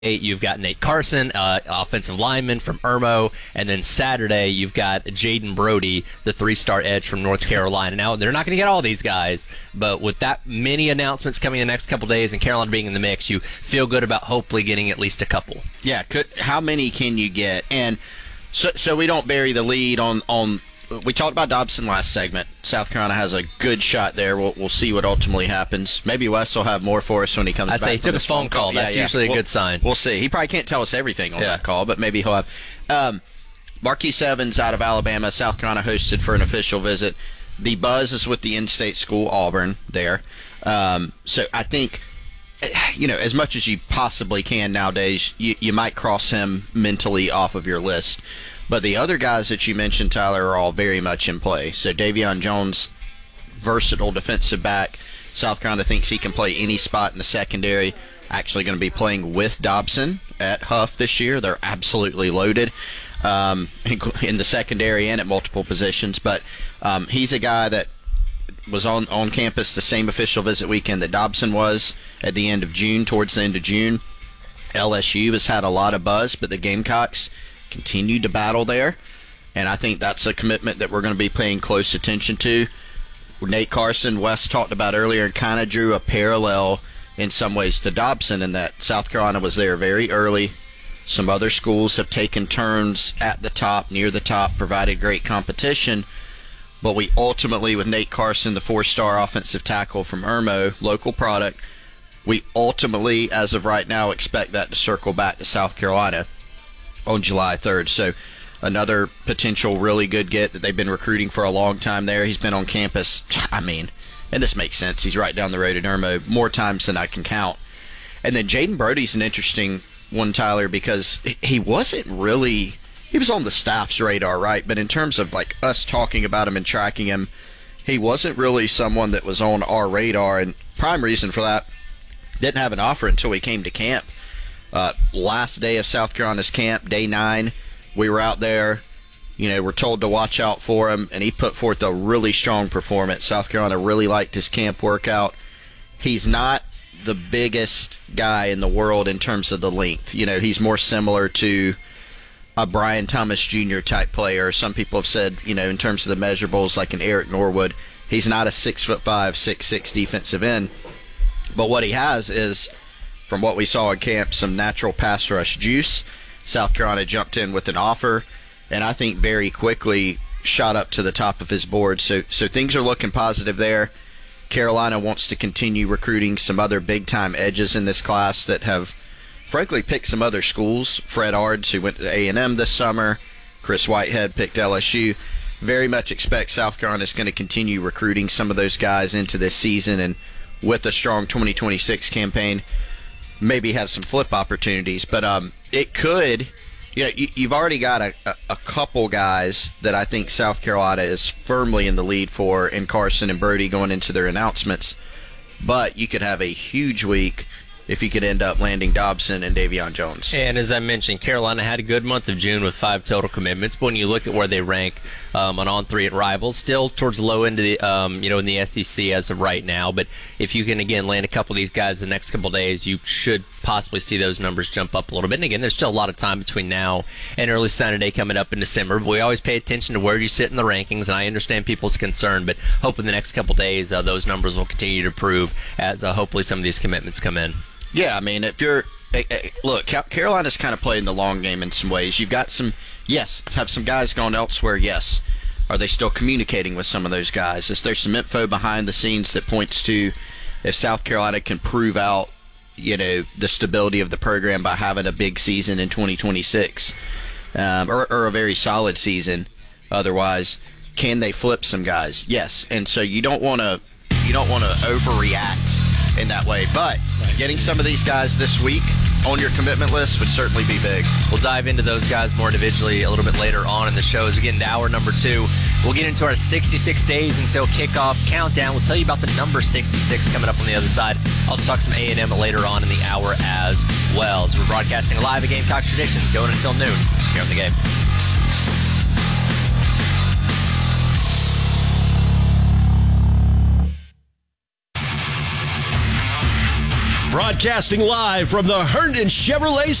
you've got Nate Carson, offensive lineman from Irmo, and then Saturday you've got Jaden Brody, the 3-star edge from North Carolina. Now, they're not going to get all these guys, but with that many announcements coming in the next couple days and Carolina being in the mix, you feel good about hopefully getting at least a couple. Yeah, how many can you get? And so we don't bury the lead on we talked about Dobson last segment. South Carolina has a good shot there. We'll see what ultimately happens. Maybe Wes will have more for us when he comes back. I say he took a phone call. That's usually a good sign. We'll see. He probably can't tell us everything on that call, but maybe he'll have. Marquise Evans out of Alabama, South Carolina hosted for an official visit. The buzz is with the in-state school, Auburn, there. So I think, as much as you possibly can nowadays, you might cross him mentally off of your list. But the other guys that you mentioned, Tyler, are all very much in play. So Davion Jones, versatile defensive back. South Carolina thinks he can play any spot in the secondary. Actually going to be playing with Dobson at Huff this year. They're absolutely loaded in the secondary and at multiple positions. But he's a guy that was on campus the same official visit weekend that Dobson was at the end of June, towards the end of June. LSU has had a lot of buzz, but the Gamecocks continued to battle there, and I think that's a commitment that we're going to be paying close attention to. Nate Carson, Wes talked about earlier, kind of drew a parallel in some ways to Dobson in that South Carolina was there very early. Some other schools have taken turns at the top, near the top, provided great competition, but we ultimately, with Nate Carson, the 4-star offensive tackle from Irmo, local product, we ultimately, as of right now, expect that to circle back to South Carolina on July 3rd. So another potential really good get that they've been recruiting for a long time there. He's been on campus, and this makes sense, he's right down the road at Irmo, more times than I can count. And then Jaden Brody's an interesting one, Tyler, because he wasn't really, he was on the staff's radar, right? But in terms of like us talking about him and tracking him, he wasn't really someone that was on our radar. And prime reason for that, didn't have an offer until he came to camp. Last day of South Carolina's camp, day 9, we were out there. We're told to watch out for him, and he put forth a really strong performance. South Carolina really liked his camp workout. He's not the biggest guy in the world in terms of the length. He's more similar to a Brian Thomas Jr. type player. Some people have said, in terms of the measurables, like an Eric Norwood, he's not a 6'5", 6'6" defensive end. But what he has is, from what we saw at camp, some natural pass rush juice. South Carolina jumped in with an offer, and I think very quickly shot up to the top of his board. So things are looking positive there. Carolina wants to continue recruiting some other big-time edges in this class that have, frankly, picked some other schools. Fred Ards, who went to A&M this summer. Chris Whitehead picked LSU. Very much expect South Carolina is going to continue recruiting some of those guys into this season, and with a strong 2026 campaign, maybe have some flip opportunities. But it could, you've already got a couple guys that I think South Carolina is firmly in the lead for, in Carson and Brody going into their announcements. But you could have a huge week if you could end up landing Dobson and Davion Jones. And as I mentioned, Carolina had a good month of June with 5 total commitments. But when you look at where they rank on 3 at Rivals, still towards the low end of the in the SEC as of right now. But if you can again land a couple of these guys the next couple of days, you should possibly see those numbers jump up a little bit. And again, there's still a lot of time between now and early Saturday coming up in December. But we always pay attention to where you sit in the rankings, and I understand people's concern. But hoping the next couple of days those numbers will continue to improve as hopefully some of these commitments come in. Yeah, if you're look, Carolina's kind of playing the long game in some ways. You've got have some guys gone elsewhere, yes. Are they still communicating with some of those guys? Is there some info behind the scenes that points to if South Carolina can prove out, the stability of the program by having a big season in 2026, or a very solid season otherwise, can they flip some guys? Yes. And so you don't want to overreact in that way, but getting some of these guys this week on your commitment list would certainly be big. We'll dive into those guys more individually a little bit later on in the show. As we get into hour number 2, we'll get into our 66 days until kickoff countdown. We'll tell you about the number 66 coming up on the other side. I'll also talk some A&M later on in the hour as well. So we're broadcasting live at Gamecock Traditions going until noon here on The Game. Broadcasting live from the Herndon Chevrolet